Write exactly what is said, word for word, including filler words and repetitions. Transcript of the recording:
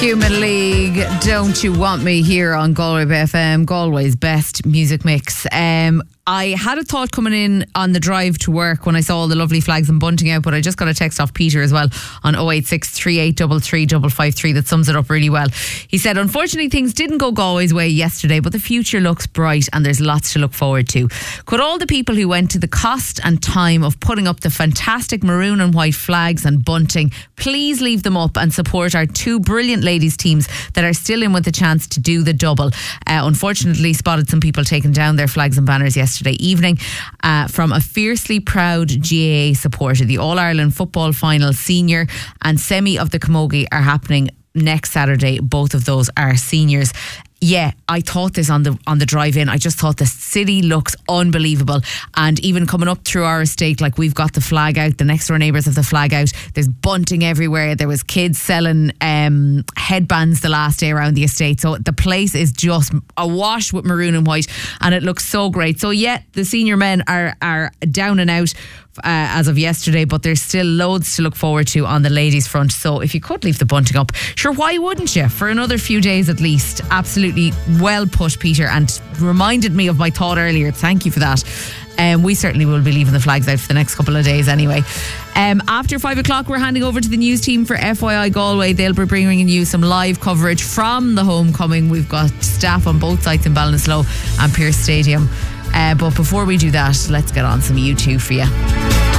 Human League, Don't You Want Me, here on Galway F M, Galway's best music mix. Um, I had a thought coming in on the drive to work when I saw all the lovely flags and bunting out, but I just got a text off Peter as well on oh eight six, three eight three three, five five three that sums it up really well. He said, unfortunately things didn't go Galway's way yesterday, but the future looks bright and there's lots to look forward to. Could all the people who went to the cost and time of putting up the fantastic maroon and white flags and bunting please leave them up and support our two brilliant ladies teams that are still in with the chance to do the double. Uh, unfortunately spotted some people taking down their flags and banners yesterday evening uh, from a fiercely proud G A A supporter. The All-Ireland football final senior and semi of the Camogie are happening next Saturday. Both of those are seniors. Yeah, I thought this on the on the drive in. I just thought the city looks unbelievable. And even coming up through our estate, like we've got the flag out, the next door neighbours have the flag out. There's bunting everywhere. There was kids selling um, headbands the last day around the estate. So the place is just awash with maroon and white, and it looks so great. So yeah, the senior men are are down and out Uh, as of yesterday, but there's still loads to look forward to on the ladies front. So if you could leave the bunting up, sure, why wouldn't you, for another few days at least? Absolutely well put, Peter, and reminded me of my thought earlier. Thank you for that. Um, we certainly will be leaving the flags out for the next couple of days anyway. Um, after five o'clock, we're handing over to the news team for F Y I Galway. They'll be bringing you some live coverage from the homecoming. We've got staff on both sites in Ballinasloe and Pearse Stadium. Uh, but before we do that, let's get on some U two for you.